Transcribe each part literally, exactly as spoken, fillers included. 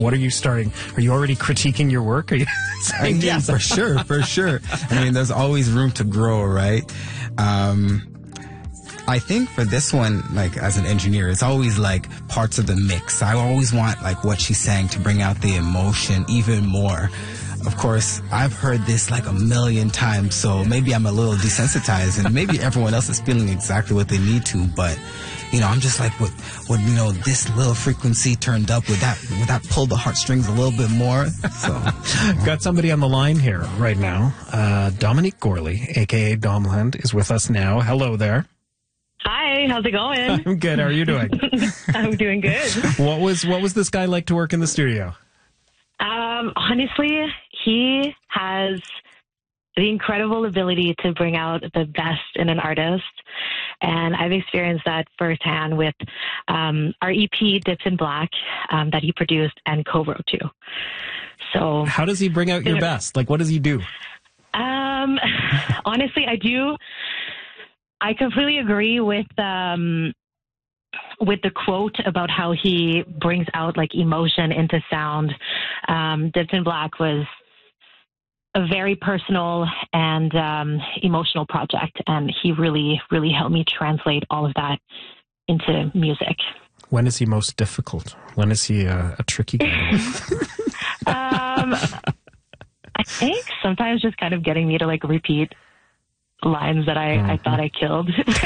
What are you starting? Are you already critiquing your work? Are you uh, yeah, for sure, for sure. I mean, there's always room to grow, right? Um, I think for this one, like as an engineer, it's always like parts of the mix. I always want like what she's saying to bring out the emotion even more. Of course, I've heard this like a million times, so maybe I'm a little desensitized, and maybe everyone else is feeling exactly what they need to, but you know, I'm just like, would, would, you know, this little frequency turned up, would that, would that pull the heartstrings a little bit more? So, got somebody on the line here right now. Uh, Dominique Gorley, aka Domland, is with us now. Hello there. Hi, how's it going? I'm good. How are you doing? I'm doing good. What was, what was this guy like to work in the studio? Um, honestly, he has the incredible ability to bring out the best in an artist. And I've experienced that firsthand with um, our E P, Dipped in Black, um, that he produced and co-wrote to. So, how does he bring out your best? Like, what does he do? Um, honestly, I do. I completely agree with um, with the quote about how he brings out like emotion into sound. Um, Dipped in Black was a very personal and um, emotional project, and he really, really helped me translate all of that into music. When is he most difficult? When is he a, a tricky guy? um, I think sometimes just kind of getting me to like repeat lines that I, mm-hmm. I thought I killed.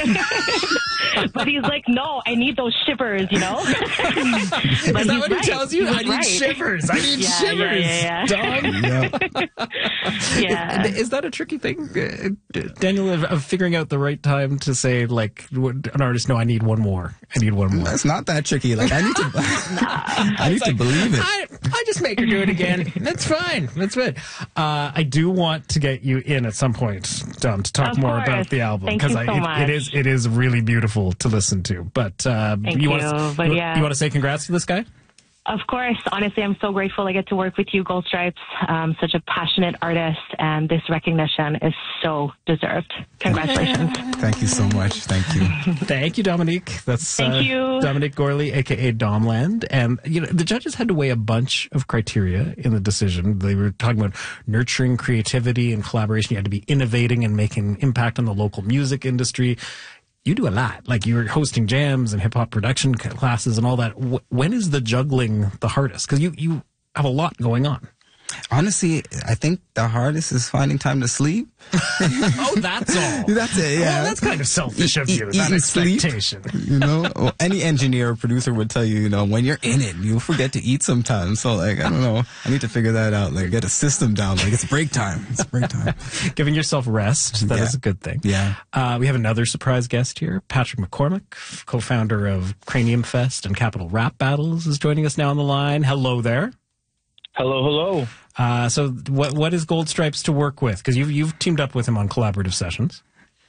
But he's like, no, I need those shivers, you know? But is that what right. he tells you? I need right. shivers. I need yeah, shivers, yeah, yeah, yeah. Dog. yeah. Is, is that a tricky thing, uh, Daniel, of, of figuring out the right time to say, like, an artist, no, I need one more. I need one more. It's not that tricky. Like, I need to, nah. I need to like, believe it. I, I just make her do it again. That's fine. That's good. Uh, I do want to get you in at some point, Dom, to talk of more course. about the album, because so it, it is it is really beautiful to listen to. But uh, Thank you, you. Want to, but you, yeah. you want to say congrats to this guy? Of course. Honestly, I'm so grateful I get to work with you, Gold Stripes. Um, such a passionate artist, and this recognition is so deserved. Congratulations. Thank you so much. Thank you. Thank you, Dominique. That's Thank uh, you. Dominique Gorley, a k a. Domland. And, you know, the judges had to weigh a bunch of criteria in the decision. They were talking about nurturing creativity and collaboration. You had to be innovating and making impact on the local music industry. You do a lot. Like, you're hosting jams and hip-hop production classes and all that. When is the juggling the hardest? Because you, you have a lot going on. Honestly, I think the hardest is finding time to sleep. Oh, that's all. That's it, yeah. Well, that's kind of selfish eat, of you, eat, that eat expectation. Sleep, you know, well, any engineer or producer would tell you, you know, when you're in it, you forget to eat sometimes. So, like, I don't know. I need to figure that out. Like, get a system down. Like, it's break time. It's break time. Giving yourself rest. That yeah. is a good thing. Yeah. Uh, we have another surprise guest here. Patrick McCormick, co-founder of Cranium Fest and Capital Rap Battles, is joining us now on the line. Hello there. Hello, hello. Uh, so what what is Gold Stripes to work with? Because you've, you've teamed up with him on collaborative sessions.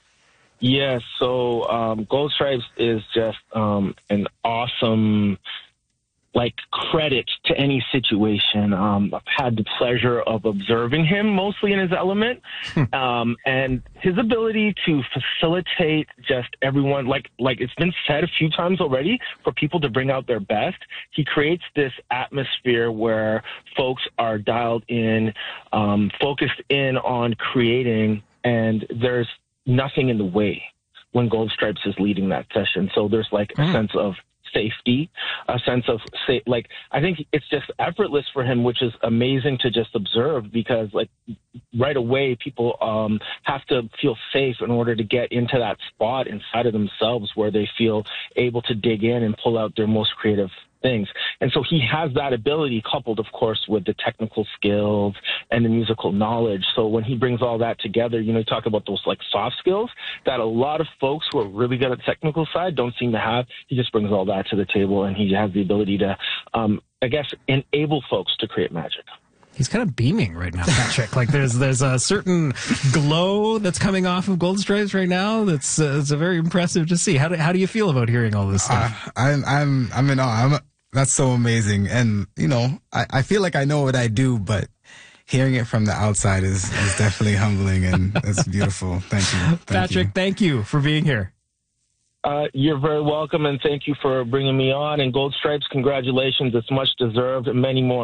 Yes, so um, Gold Stripes is just um, an awesome, like, credit to any situation. Um, I've had the pleasure of observing him mostly in his element, um, and his ability to facilitate just everyone, like like it's been said a few times already, for people to bring out their best. He creates this atmosphere where folks are dialed in, um, focused in on creating, and there's nothing in the way when Gold Stripes is leading that session. So there's like a sense of safety, a sense of say, like, I think it's just effortless for him, which is amazing to just observe, because like right away people um, have to feel safe in order to get into that spot inside of themselves where they feel able to dig in and pull out their most creative things. And so he has that ability, coupled, of course, with the technical skills and the musical knowledge. So when he brings all that together, you know, you talk about those like soft skills that a lot of folks who are really good at the technical side don't seem to have. He just brings all that to the table, and he has the ability to, um, I guess, enable folks to create magic. He's kind of beaming right now, Patrick. Like there's there's a certain glow that's coming off of Gold Stripes right now. That's uh, it's a very impressive to see. How do how do you feel about hearing all this stuff? Uh, I'm I'm I'm in awe. I'm, that's so amazing, and you know, I, I feel like I know what I do, but hearing it from the outside is is definitely humbling, and it's beautiful. Thank you, thank Patrick. you. Thank you for being here. Uh, you're very welcome, and thank you for bringing me on. And Gold Stripes, congratulations. It's much deserved, and many more.